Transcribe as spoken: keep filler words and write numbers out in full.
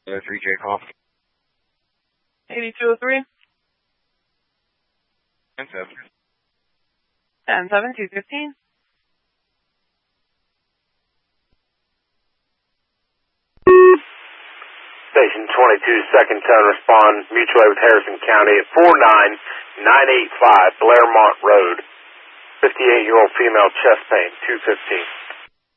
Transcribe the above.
three J call. eighty-two oh three. ten seven. ten seven, two fifteen. Station twenty-two, second tone, respond mutual aid with Harrison County at four nine nine eight five Blairmont Road. fifty-eight-year-old female, chest pain, two fifteen.